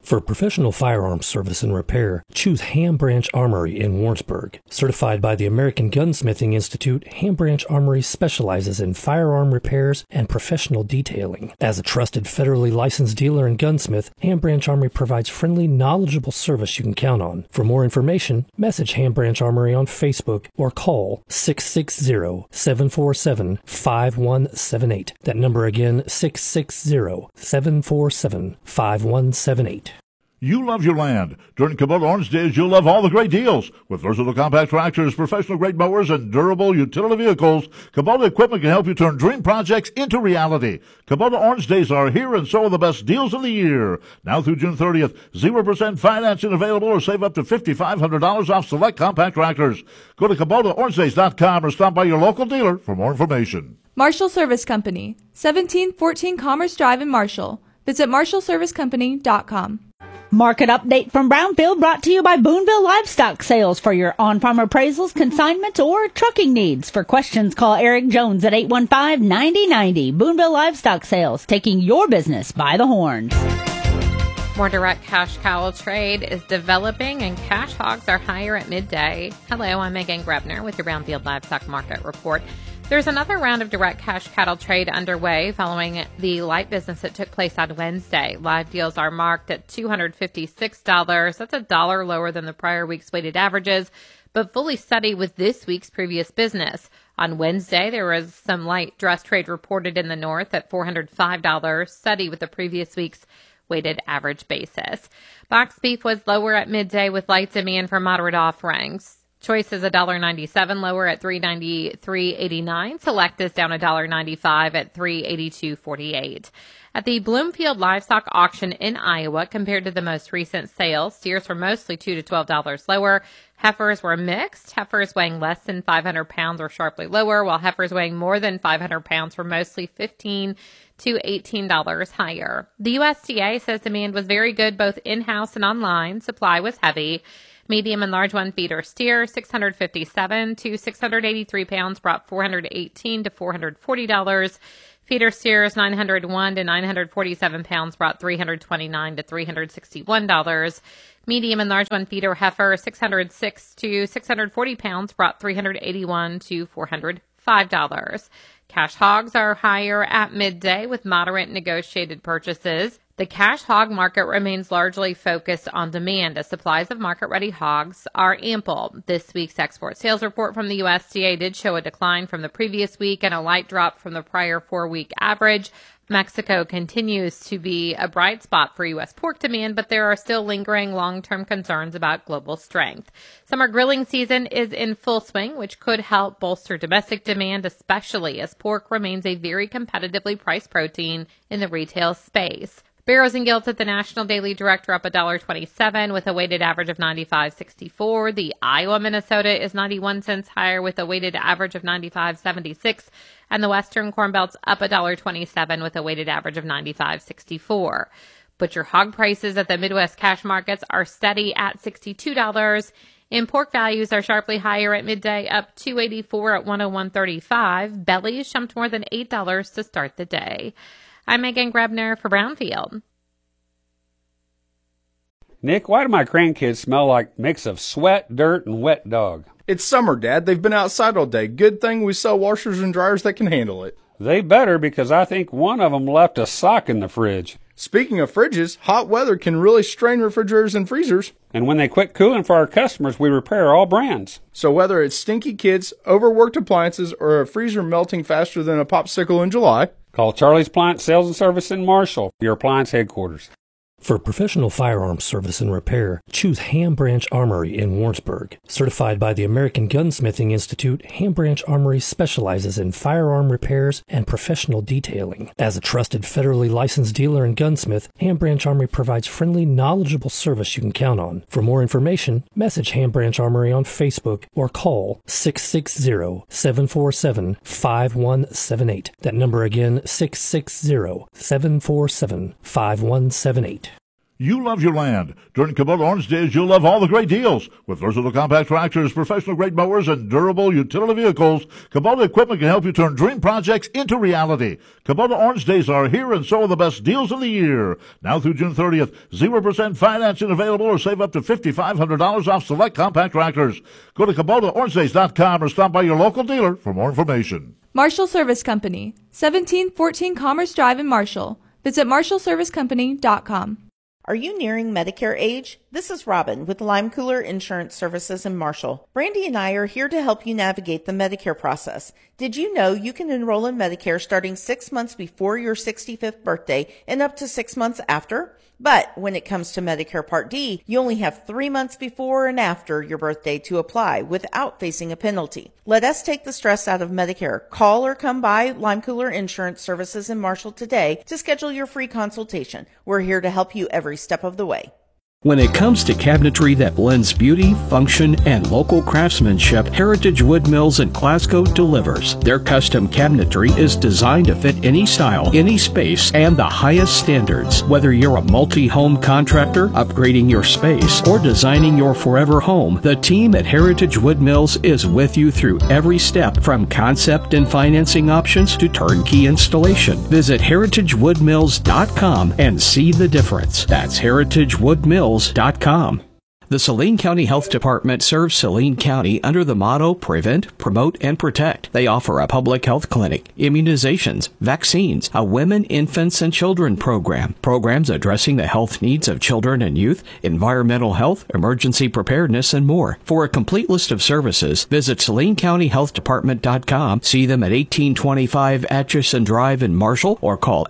For professional firearms service and repair, choose Ham Branch Armory in Warrensburg. Certified by the American Gunsmithing Institute, Ham Branch Armory specializes in firearm repairs and professional detailing. As a trusted federally licensed dealer and gunsmith, Ham Branch Armory provides friendly, knowledgeable service you can count on. For more information, message Ham Branch Armory on Facebook or call 660-747-5178. That number again, 660-747-5178. You love your land. During Kubota Orange Days, you'll love all the great deals. With versatile compact tractors, professional-grade mowers, and durable utility vehicles, Kubota equipment can help you turn dream projects into reality. Kubota Orange Days are here, and so are the best deals of the year. Now through June 30th, 0% financing available, or save up to $5,500 off select compact tractors. Go to KubotaOrangeDays.com or stop by your local dealer for more information. Marshall Service Company, 1714 Commerce Drive in Marshall. Visit marshallservicecompany.com. Market update from Brownfield brought to you by Boonville Livestock Sales. For your on-farm appraisals, consignments, or trucking needs. For questions, call Eric Jones at 815-9090. Boonville Livestock Sales, taking your business by the horns. More direct cash cattle trade is developing and cash hogs are higher at midday. Hello, I'm Megan Grebner with your Brownfield Livestock Market Report. There's another round of direct cash cattle trade underway following the light business that took place on Wednesday. Live deals are marked at $256. That's $1 lower than the prior week's weighted averages, but fully steady with this week's previous business. On Wednesday, there was some light dress trade reported in the north at $405, steady with the previous week's weighted average basis. Box beef was lower at midday with light demand for moderate offerings. Choice is $1.97 lower at $393.89. Select is down $1.95 at $382.48. At the Bloomfield Livestock Auction in Iowa, compared to the most recent sales, steers were mostly $2 to $12 lower. Heifers were mixed. Heifers weighing less than 500 pounds were sharply lower, while heifers weighing more than 500 pounds were mostly $15 to $18 higher. The USDA says demand was very good both in-house and online. Supply was heavy. Medium and large one feeder steer, 657 to 683 pounds, brought $418 to $440. Feeder steers, 901 to 947 pounds, brought $329 to $361. Medium and large one feeder heifer, 606 to 640 pounds, brought $381 to $405. Cash hogs are higher at midday with moderate negotiated purchases. The cash hog market remains largely focused on demand as supplies of market-ready hogs are ample. This week's export sales report from the USDA did show a decline from the previous week and a light drop from the prior 4-week average. Mexico continues to be a bright spot for U.S. pork demand, but there are still lingering long-term concerns about global strength. Summer grilling season is in full swing, which could help bolster domestic demand, especially as pork remains a very competitively priced protein in the retail space. Barrows and Gilts at the National Daily Direct are up $1.27 with a weighted average of 95.64. The Iowa Minnesota is 91 cents higher with a weighted average of 95.76. And the Western Corn Belt's up $1.27 with a weighted average of 95.64. Butcher hog prices at the Midwest cash markets are steady at $62. And pork values are sharply higher at midday, up $2.84 at $101.35. Bellies jumped more than $8 to start the day. I'm Megan Grebner for Brownfield. Nick, why do my grandkids smell like a mix of sweat, dirt, and wet dog? It's summer, Dad. They've been outside all day. Good thing we sell washers and dryers that can handle it. They better, because I think one of them left a sock in the fridge. Speaking of fridges, hot weather can really strain refrigerators and freezers. And when they quit cooling for our customers, we repair all brands. So whether it's stinky kids, overworked appliances, or a freezer melting faster than a popsicle in July, call Charlie's Appliance Sales and Service in Marshall, your appliance headquarters. For professional firearms service and repair, choose Ham Branch Armory in Warrensburg. Certified by the American Gunsmithing Institute, Ham Branch Armory specializes in firearm repairs and professional detailing. As a trusted federally licensed dealer and gunsmith, Ham Branch Armory provides friendly, knowledgeable service you can count on. For more information, message Ham Branch Armory on Facebook or call 660-747-5178. That number again, 660-747-5178. You love your land. During Kubota Orange Days, you'll love all the great deals. With versatile compact tractors, professional-grade mowers, and durable utility vehicles, Kubota equipment can help you turn dream projects into reality. Kubota Orange Days are here, and so are the best deals of the year. Now through June 30th, 0% financing available, or save up to $5,500 off select compact tractors. Go to KubotaOrangeDays.com or stop by your local dealer for more information. Marshall Service Company, 1714 Commerce Drive in Marshall. Visit MarshallServiceCompany.com. Are you nearing Medicare age? This is Robin with Lime Cooler Insurance Services in Marshall. Brandy and I are here to help you navigate the Medicare process. Did you know you can enroll in Medicare starting 6 months before your 65th birthday and up to 6 months after? But when it comes to Medicare Part D, you only have 3 months before and after your birthday to apply without facing a penalty. Let us take the stress out of Medicare. Call or come by Lime Cooler Insurance Services in Marshall today to schedule your free consultation. We're here to help you every step of the way. When it comes to cabinetry that blends beauty, function, and local craftsmanship, Heritage Wood Mills in Glasgow delivers. Their custom cabinetry is designed to fit any style, any space, and the highest standards. Whether you're a multi-home contractor, upgrading your space, or designing your forever home, the team at Heritage Wood Mills is with you through every step, from concept and financing options to turnkey installation. Visit heritagewoodmills.com and see the difference. That's heritagewoodmills.com. The Saline County Health Department serves Saline County under the motto Prevent, Promote, and Protect. They offer a public health clinic, immunizations, vaccines, a women, infants, and children program, programs addressing the health needs of children and youth, environmental health, emergency preparedness, and more. For a complete list of services, visit SalineCountyHealthDepartment.com, see them at 1825 Atchison Drive in Marshall, or call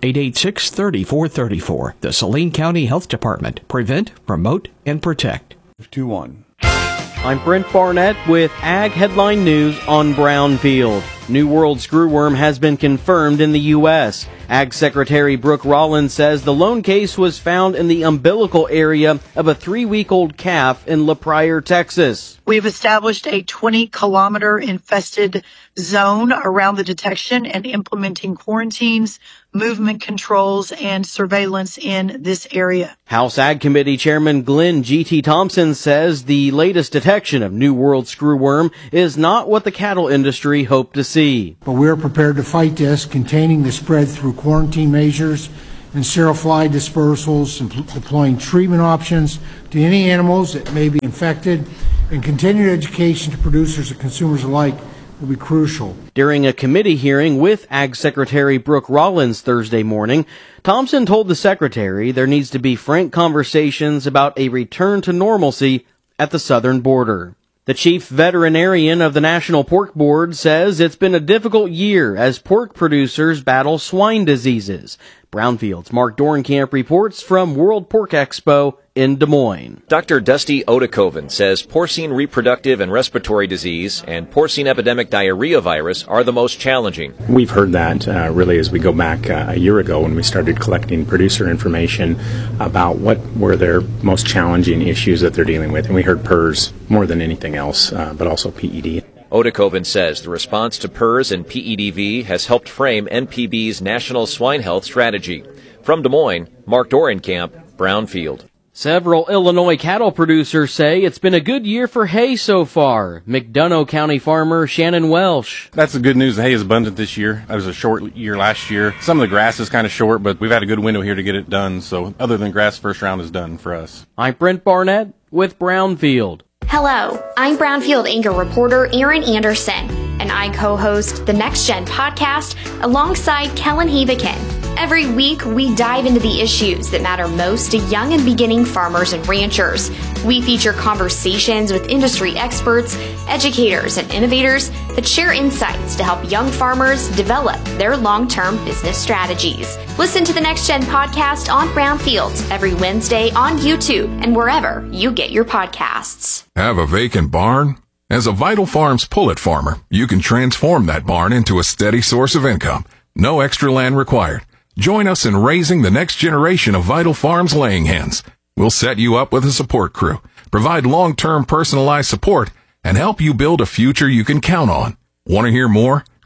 886-3434. The Saline County Health Department. Prevent, Promote, and Protect. 2-1. I'm Brent Barnett with Ag Headline News on Brownfield. New World screwworm has been confirmed in the U.S. Ag Secretary Brooke Rollins says the lone case was found in the umbilical area of a 3-week-old calf in La Pryor, Texas. We've established a 20-kilometer infested zone around the detection and implementing quarantines, movement controls, and surveillance in this area. House Ag Committee Chairman Glenn G.T. Thompson says the latest detection of New World screwworm is not what the cattle industry hoped to see. But we're prepared to fight this, containing the spread through quarantine measures and sterile fly dispersals, and deploying treatment options to any animals that may be infected, and continued education to producers and consumers alike will be crucial. During a committee hearing with Ag Secretary Brooke Rollins Thursday morning, Thompson told the secretary there needs to be frank conversations about a return to normalcy at the southern border. The chief veterinarian of the National Pork Board says it's been a difficult year as pork producers battle swine diseases. Brownfield's Mark Dorenkamp reports from World Pork Expo in Des Moines. Dr. Dusty Odekoven says porcine reproductive and respiratory disease and porcine epidemic diarrhea virus are the most challenging. We've heard that really as we go back a year ago when we started collecting producer information about what were their most challenging issues that they're dealing with. And we heard PRRS more than anything else, but also PED. Odekoven says the response to PRRS and PEDV has helped frame NPB's National Swine Health Strategy. From Des Moines, Mark Dorenkamp, Brownfield. Several Illinois cattle producers say it's been a good year for hay so far. McDonough County farmer Shannon Welsh. That's the good news. The hay is abundant this year. It was a short year last year. Some of the grass is kind of short, but we've had a good window here to get it done. So other than grass, first round is done for us. I'm Brent Barnett with Brownfield. Hello, I'm Brownfield anchor reporter Erin Anderson, and I co-host the Next Gen podcast alongside Kellen Heavican. Every week, we dive into the issues that matter most to young and beginning farmers and ranchers. We feature conversations with industry experts, educators, and innovators that share insights to help young farmers develop their long-term business strategies. Listen to the Next Gen podcast on Brownfield every Wednesday on YouTube and wherever you get your podcasts. Have a vacant barn? As a Vital Farms pullet farmer, you can transform that barn into a steady source of income. No extra land required. Join us in raising the next generation of Vital Farms laying hens. We'll set you up with a support crew, provide long-term personalized support, and help you build a future you can count on. Want to hear more?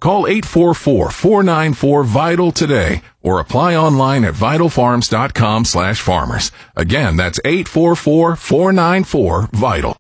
Call 844-494-VITAL today or apply online at vitalfarms.com/farmers. Again, that's 844-494-VITAL.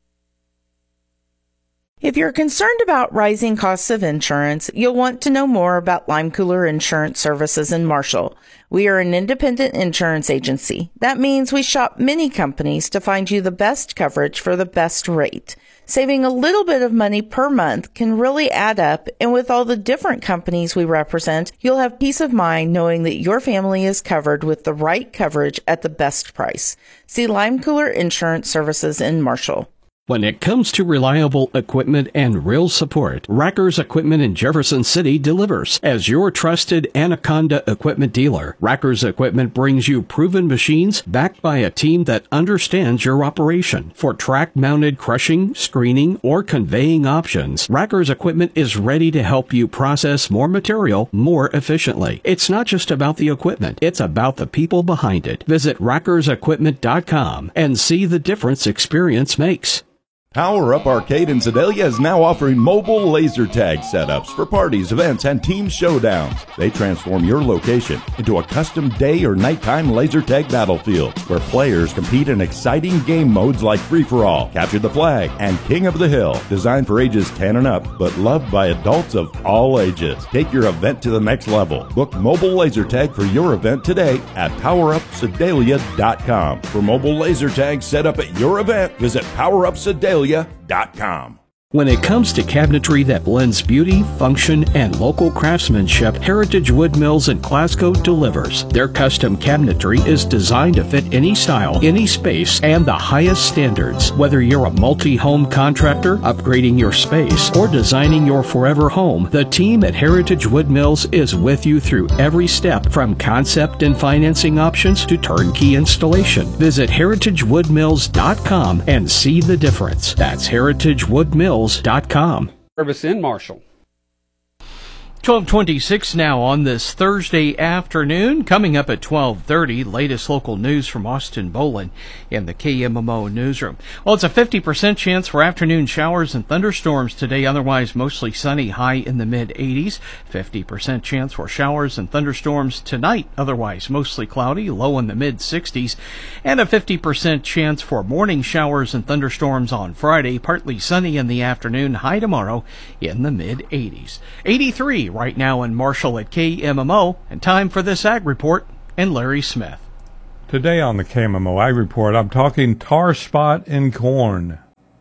If you're concerned about rising costs of insurance, you'll want to know more about Lime Cooler Insurance Services in Marshall. We are an independent insurance agency. That means we shop many companies to find you the best coverage for the best rate. Saving a little bit of money per month can really add up, and with all the different companies we represent, you'll have peace of mind knowing that your family is covered with the right coverage at the best price. See Lime Cooler Insurance Services in Marshall. When it comes to reliable equipment and real support, Rackers Equipment in Jefferson City delivers. As your trusted Anaconda equipment dealer, Rackers Equipment brings you proven machines backed by a team that understands your operation. For track-mounted crushing, screening, or conveying options, Rackers Equipment is ready to help you process more material more efficiently. It's not just about the equipment, it's about the people behind it. Visit rackersequipment.com and see the difference experience makes. Power Up Arcade in Sedalia is now offering mobile laser tag setups for parties, events, and team showdowns. They transform your location into a custom day or nighttime laser tag battlefield where players compete in exciting game modes like Free-for-All, Capture the Flag, and King of the Hill. Designed for ages 10 and up, but loved by adults of all ages. Take your event to the next level. Book mobile laser tag for your event today at PowerUpSedalia.com. For mobile laser tags set up at your event, visit PowerUpSedalia.com. When it comes to cabinetry that blends beauty, function, and local craftsmanship, Heritage Wood Mills in Glasgow delivers. Their custom cabinetry is designed to fit any style, any space, and the highest standards. Whether you're a multi-home contractor, upgrading your space, or designing your forever home, the team at Heritage Wood Mills is with you through every step, from concept and financing options to turnkey installation. Visit heritagewoodmills.com and see the difference. That's heritagewoodmills.com. Service in Marshall. 12:26 now on this Thursday afternoon. Coming up at 12:30, latest local news from Austin Boland in the KMMO newsroom. Well, it's a 50% chance for afternoon showers and thunderstorms today, otherwise mostly sunny, high in the mid-80s. 50% chance for showers and thunderstorms tonight, otherwise mostly cloudy, low in the mid-60s. And a 50% chance for morning showers and thunderstorms on Friday, partly sunny in the afternoon, high tomorrow in the mid-80s. 83 right now in Marshall at KMMO, and time for this Ag Report and Larry Smith. Today on the KMMO Ag Report, I'm talking tar spot in corn.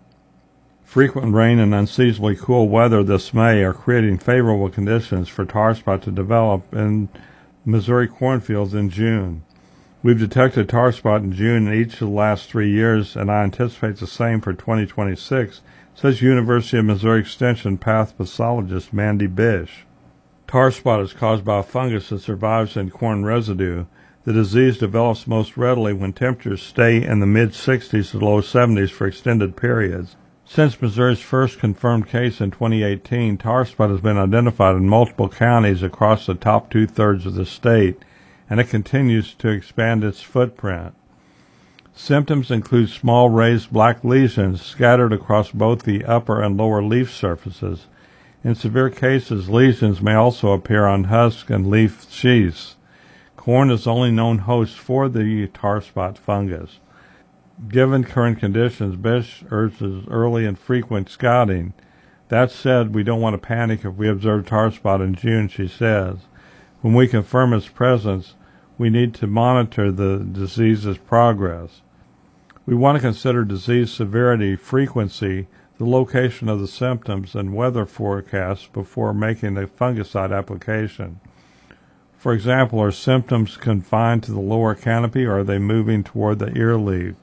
Frequent rain and unseasonably cool weather this May are creating favorable conditions for tar spot to develop in Missouri cornfields in June. We've detected tar spot in June in each of the last 3 years, and I anticipate the same for 2026, says University of Missouri Extension pathologist Mandy Bish. Tar spot is caused by a fungus that survives in corn residue. The disease develops most readily when temperatures stay in the mid-60s to low 70s for extended periods. Since Missouri's first confirmed case in 2018, tar spot has been identified in multiple counties across the top two-thirds of the state, and it continues to expand its footprint. Symptoms include small raised black lesions scattered across both the upper and lower leaf surfaces. In severe cases, lesions may also appear on husk and leaf sheaths. Corn is the only known host for the tar spot fungus. Given current conditions, Bish urges early and frequent scouting. That said, we don't want to panic if we observe tar spot in June, she says. When we confirm its presence, we need to monitor the disease's progress. We want to consider disease severity, frequency, the location of the symptoms, and weather forecasts before making a fungicide application. For example, are symptoms confined to the lower canopy, or are they moving toward the ear leaf?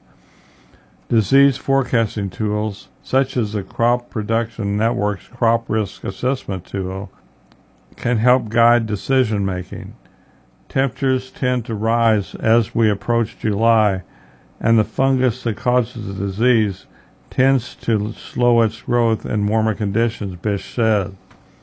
Disease forecasting tools, such as the Crop Production Network's Crop Risk Assessment tool, can help guide decision making. Temperatures tend to rise as we approach July, and the fungus that causes the disease tends to slow its growth in warmer conditions, Bish said.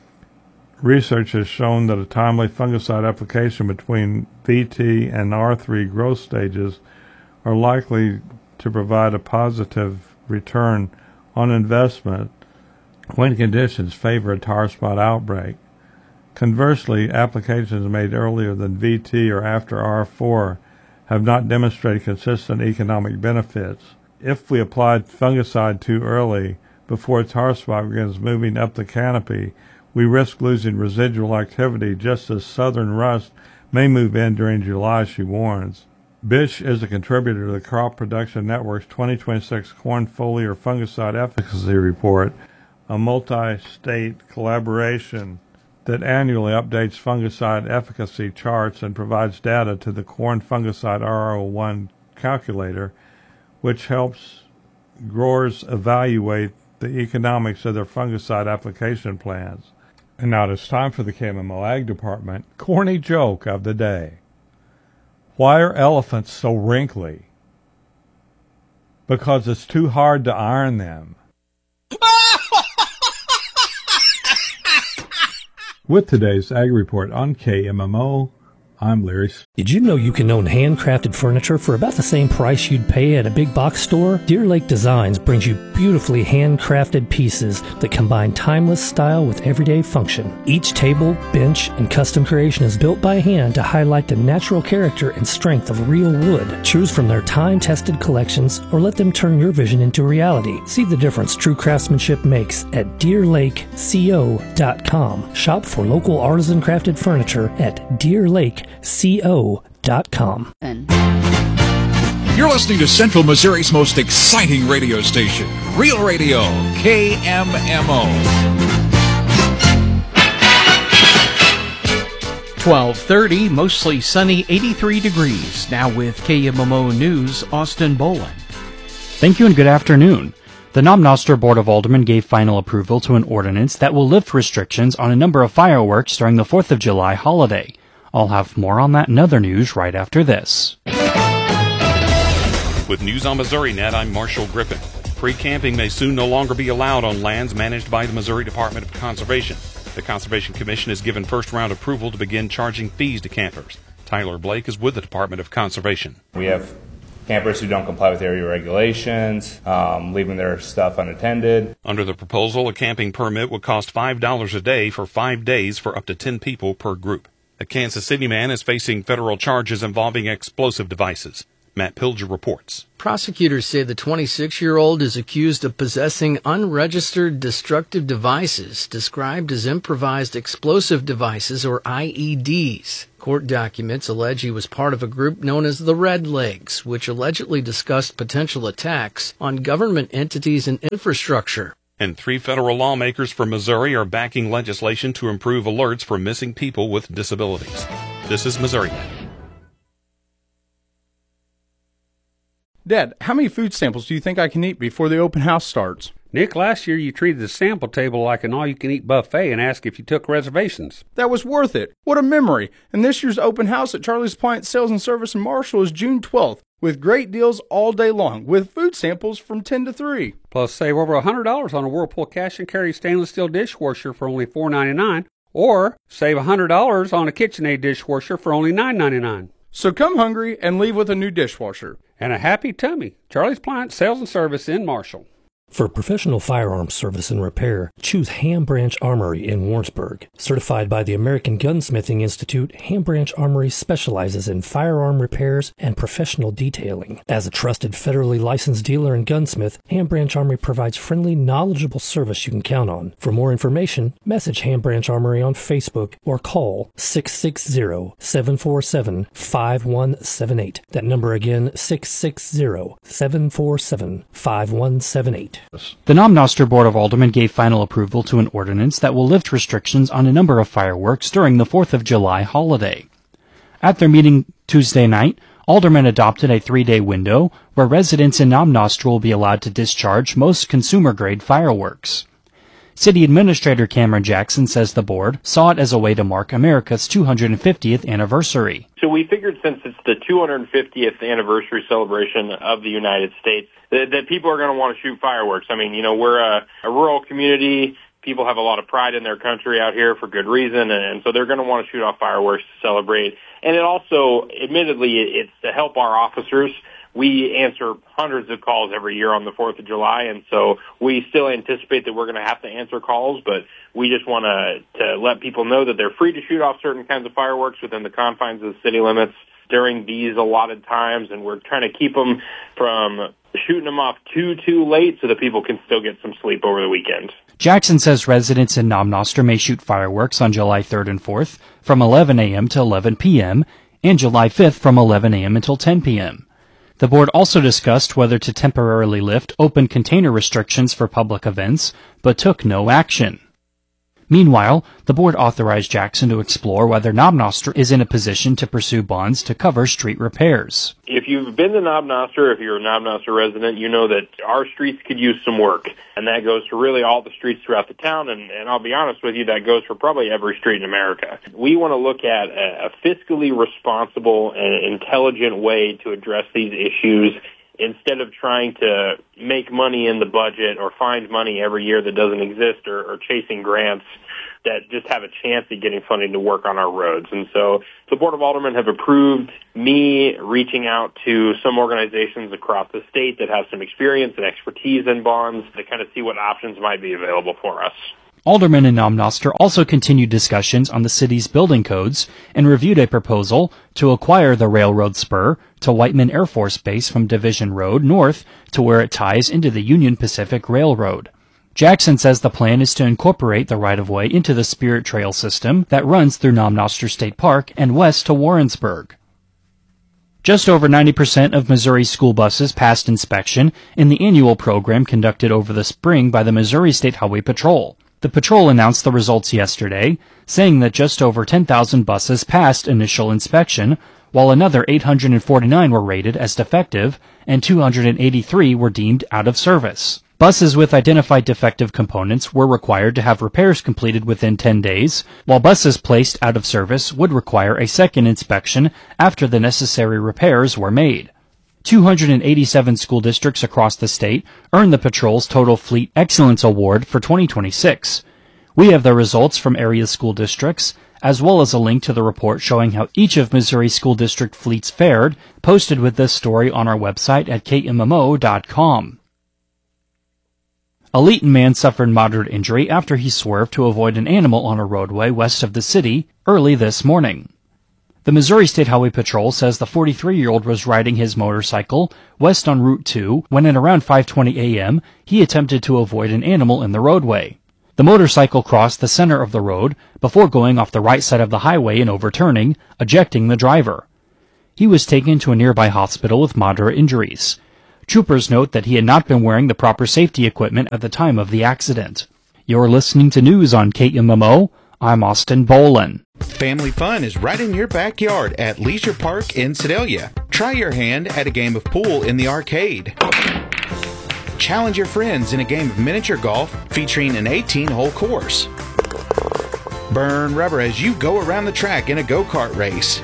Research has shown that a timely fungicide application between VT and R3 growth stages are likely to provide a positive return on investment when conditions favor a tar spot outbreak. Conversely, applications made earlier than VT or after R4 have not demonstrated consistent economic benefits. If we applied fungicide too early, before tar spot begins moving up the canopy, we risk losing residual activity just as southern rust may move in during July, she warns. Bish is a contributor to the Crop Production Network's 2026 Corn Foliar Fungicide Efficacy Report, a multi-state collaboration that annually updates fungicide efficacy charts and provides data to the Corn Fungicide R01 calculator, which helps growers evaluate the economics of their fungicide application plans. And now it's time for the KMMO Ag Department corny joke of the day. Why are elephants so wrinkly? Because it's too hard to iron them. With today's Ag Report on KMMO, I'm Larry. Did you know you can own handcrafted furniture for about the same price you'd pay at a big box store? Deer Lake Designs brings you beautifully handcrafted pieces that combine timeless style with everyday function. Each table, bench, and custom creation is built by hand to highlight the natural character and strength of real wood. Choose from their time-tested collections or let them turn your vision into reality. See the difference true craftsmanship makes at DeerLakeCO.com. Shop for local artisan crafted furniture at DeerLakeCO.com. You're listening to Central Missouri's most exciting radio station, Real Radio, KMMO. 12:30, mostly sunny, 83 degrees. Now with KMMO News, Austin Bolin. Thank you and good afternoon. The Nomnoster Board of Aldermen gave final approval to an ordinance that will lift restrictions on a number of fireworks during the 4th of July holiday. I'll have more on that and other news right after this. With News on MissouriNet, I'm Marshall Griffin. Free camping may soon no longer be allowed on lands managed by the Missouri Department of Conservation. The Conservation Commission has given first-round approval to begin charging fees to campers. Tyler Blake is with the Department of Conservation. We have campers who don't comply with area regulations, leaving their stuff unattended. Under the proposal, a camping permit would cost $5 a day for 5 days for up to 10 people per group. A Kansas City man is facing federal charges involving explosive devices. Matt Pilger reports. Prosecutors say the 26-year-old is accused of possessing unregistered destructive devices, described as improvised explosive devices, or IEDs. Court documents allege he was part of a group known as the Red Legs, which allegedly discussed potential attacks on government entities and infrastructure. And 3 federal lawmakers from Missouri are backing legislation to improve alerts for missing people with disabilities. This is MissouriNet. Dad, how many food samples do you think I can eat before the open house starts? Nick, last year you treated the sample table like an all-you-can-eat buffet and asked if you took reservations. That was worth it. What a memory. And this year's open house at Charlie's Appliance Sales and Service in Marshall is June 12th, with great deals all day long, with food samples from 10 to 3. Plus, save over $100 on a Whirlpool cash and carry stainless steel dishwasher for only $4.99, or save $100 on a KitchenAid dishwasher for only $9.99. So come hungry and leave with a new dishwasher. And a happy tummy. Charlie's Appliance Sales and Service in Marshall. For professional firearms service and repair, choose Ham Branch Armory in Warrensburg. Certified by the American Gunsmithing Institute, Ham Branch Armory specializes in firearm repairs and professional detailing. As a trusted federally licensed dealer and gunsmith, Ham Branch Armory provides friendly, knowledgeable service you can count on. For more information, message Ham Branch Armory on Facebook or call 660-747-5178. That number again, 660-747-5178. The Nomnoster Board of Aldermen gave final approval to an ordinance that will lift restrictions on a number of fireworks during the 4th of July holiday. At their meeting Tuesday night, aldermen adopted a 3-day window where residents in Nomnoster will be allowed to discharge most consumer-grade fireworks. City Administrator Cameron Jackson says the board saw it as a way to mark America's 250th anniversary. So we figured since it's the 250th anniversary celebration of the United States, that people are going to want to shoot fireworks. I mean, you know, we're a rural community. People have a lot of pride in their country out here for good reason, and so they're going to want to shoot off fireworks to celebrate. And it also, admittedly, it's to help our officers we answer hundreds of calls every year on the 4th of July, and so we still anticipate that we're going to have to answer calls, but we just want to let people know that they're free to shoot off certain kinds of fireworks within the confines of the city limits during these allotted times, and we're trying to keep them from shooting them off too late so that people can still get some sleep over the weekend. Jackson says residents in Namnoster may shoot fireworks on July 3rd and 4th from 11 a.m. to 11 p.m. and July 5th from 11 a.m. until 10 p.m. The board also discussed whether to temporarily lift open container restrictions for public events, but took no action. Meanwhile, the board authorized Jackson to explore whether Namnoster is in a position to pursue bonds to cover street repairs. If you've been to Namnoster, if you're a Namnoster resident, you know that our streets could use some work. And that goes for really all the streets throughout the town. And I'll be honest with you, that goes for probably every street in America. We want to look at a fiscally responsible and intelligent way to address these issues instead of trying to make money in the budget or find money every year that doesn't exist or chasing grants that just have a chance at getting funding to work on our roads. And so the Board of Aldermen have approved me reaching out to some organizations across the state that have some experience and expertise in bonds to kind of see what options might be available for us. Aldermen in Namnoster also continued discussions on the city's building codes and reviewed a proposal to acquire the railroad spur to Whiteman Air Force Base from Division Road north to where it ties into the Union Pacific Railroad. Jackson says the plan is to incorporate the right-of-way into the Spirit Trail system that runs through Namnoster State Park and west to Warrensburg. Just over 90% of Missouri school buses passed inspection in the annual program conducted over the spring by the Missouri State Highway Patrol. The patrol announced the results yesterday, saying that just over 10,000 buses passed initial inspection, while another 849 were rated as defective and 283 were deemed out of service. Buses with identified defective components were required to have repairs completed within 10 days, while buses placed out of service would require a second inspection after the necessary repairs were made. 287 school districts across the state earned the patrol's Total Fleet Excellence Award for 2026. We have the results from area school districts, as well as a link to the report showing how each of Missouri school district fleets fared, posted with this story on our website at kmmo.com. A Leeton man suffered moderate injury after he swerved to avoid an animal on a roadway west of the city early this morning. The Missouri State Highway Patrol says the 43-year-old was riding his motorcycle west on Route 2 when at around 5:20 a.m. he attempted to avoid an animal in the roadway. The motorcycle crossed the center of the road before going off the right side of the highway and overturning, ejecting the driver. He was taken to a nearby hospital with moderate injuries. Troopers note that he had not been wearing the proper safety equipment at the time of the accident. You're listening to news on KMMO. I'm Austin Bolin. Family fun is right in your backyard at Leisure Park in Sedalia. Try your hand at a game of pool in the arcade. Challenge your friends in a game of miniature golf featuring an 18-hole course. Burn rubber as you go around the track in a go-kart race.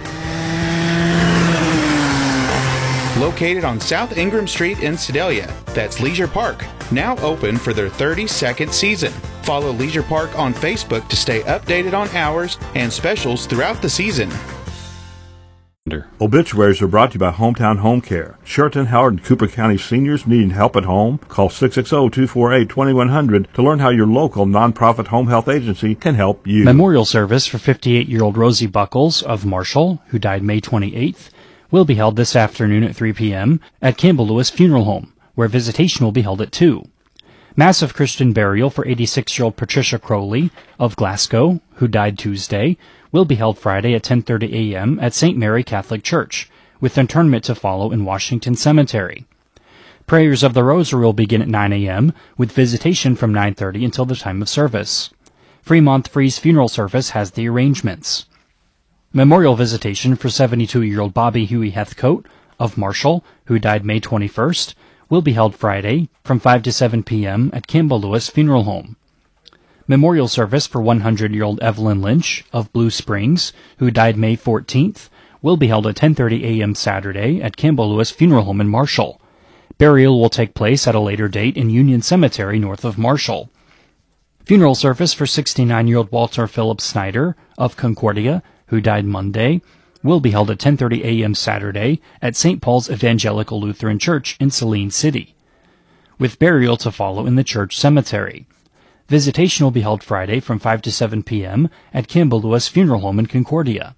Located on South Ingram Street in Sedalia, that's Leisure Park, now open for their 32nd season. Follow Leisure Park on Facebook to stay updated on hours and specials throughout the season. Obituaries are brought to you by Hometown Home Care. Sheraton, Howard, and Cooper County seniors needing help at home? Call 660-248-2100 to learn how your local nonprofit home health agency can help you. Memorial service for 58-year-old Rosie Buckles of Marshall, who died May 28th, will be held this afternoon at 3 p.m. at Campbell Lewis Funeral Home, where visitation will be held at 2. Massive Christian burial for 86-year-old Patricia Crowley of Glasgow, who died Tuesday, will be held Friday at 10:30 a.m. at St. Mary Catholic Church, with interment to follow in Washington Cemetery. Prayers of the Rosary will begin at 9 a.m., with visitation from 9:30 until the time of service. Fremont Free's funeral service has the arrangements. Memorial visitation for 72-year-old Bobby Huey Heathcote of Marshall, who died May 21st, will be held Friday from 5 to 7 p.m. at Campbell Lewis Funeral Home. Memorial service for 100-year-old Evelyn Lynch of Blue Springs, who died May 14th, will be held at 10:30 a.m. Saturday at Campbell Lewis Funeral Home in Marshall. Burial will take place at a later date in Union Cemetery north of Marshall. Funeral service for 69-year-old Walter Phillips Snyder of Concordia, who died Monday, will be held at 10:30 a.m. Saturday at St. Paul's Evangelical Lutheran Church in Saline City, with burial to follow in the church cemetery. Visitation will be held Friday from 5 to 7 p.m. at Campbell Lewis Funeral Home in Concordia.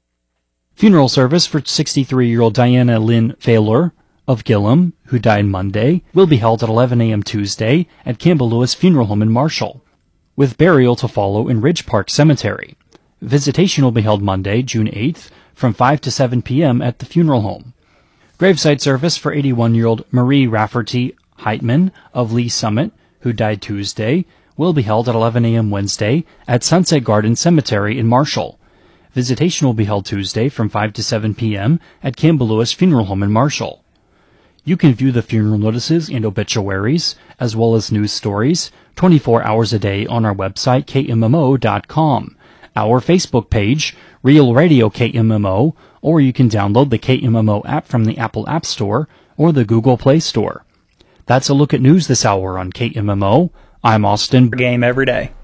Funeral service for 63-year-old Diana Lynn Faylor of Gillum, who died Monday, will be held at 11 a.m. Tuesday at Campbell Lewis Funeral Home in Marshall, with burial to follow in Ridge Park Cemetery. Visitation will be held Monday, June 8th, from 5 to 7 p.m. at the funeral home. Graveside service for 81-year-old Marie Rafferty Heitman of Lee Summit, who died Tuesday, will be held at 11 a.m. Wednesday at Sunset Garden Cemetery in Marshall. Visitation will be held Tuesday from 5 to 7 p.m. at Campbell Lewis Funeral Home in Marshall. You can view the funeral notices and obituaries, as well as news stories, 24 hours a day on our website, KMMO.com, our Facebook page, Real Radio KMMO, or you can download the KMMO app from the Apple App Store or the Google Play Store. That's a look at news this hour on KMMO. I'm Austin. Game every day.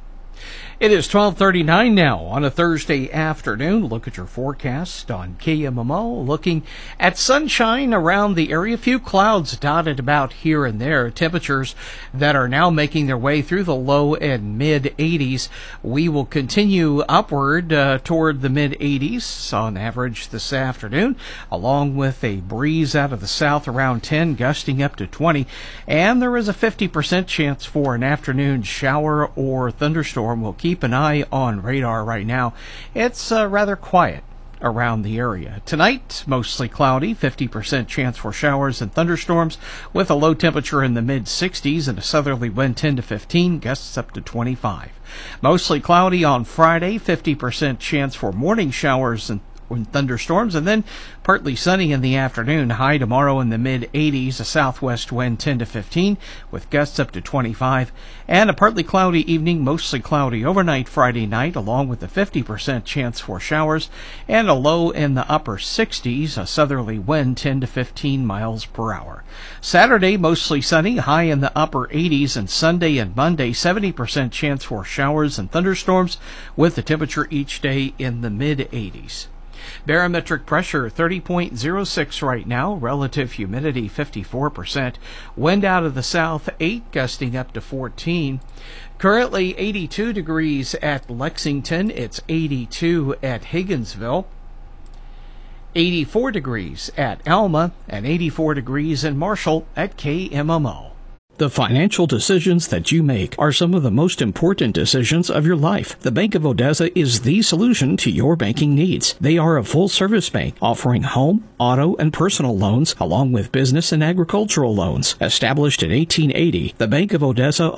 It is 12:39 now on a Thursday afternoon. Look at your forecast on KMMO. Looking at sunshine around the area. A few clouds dotted about here and there. Temperatures that are now making their way through the low and mid 80s. We will continue upward toward the mid 80s on average this afternoon, along with a breeze out of the south around 10, gusting up to 20. And there is a 50% chance for an afternoon shower or thunderstorm. We'll keep an eye on radar right now. It's rather quiet around the area. Tonight, mostly cloudy, 50% chance for showers and thunderstorms, with a low temperature in the mid-60s and a southerly wind 10 to 15, gusts up to 25. Mostly cloudy on Friday, 50% chance for morning showers and thunderstorms, and then partly sunny in the afternoon. High tomorrow in the mid-80s, a southwest wind 10 to 15 with gusts up to 25, and a partly cloudy evening, mostly cloudy overnight Friday night, along with a 50% chance for showers and a low in the upper 60s, a southerly wind 10 to 15 miles per hour. Saturday, mostly sunny, high in the upper 80s, and Sunday and Monday, 70% chance for showers and thunderstorms, with the temperature each day in the mid-80s. Barometric pressure 30.06 right now. Relative humidity 54%. Wind out of the south 8, gusting up to 14. Currently 82 degrees at Lexington. It's 82 at Higginsville. 84 degrees at Alma and 84 degrees in Marshall at KMMO. The financial decisions that you make are some of the most important decisions of your life. The Bank of Odessa is the solution to your banking needs. They are a full-service bank offering home, auto, and personal loans, along with business and agricultural loans. Established in 1880, the Bank of Odessa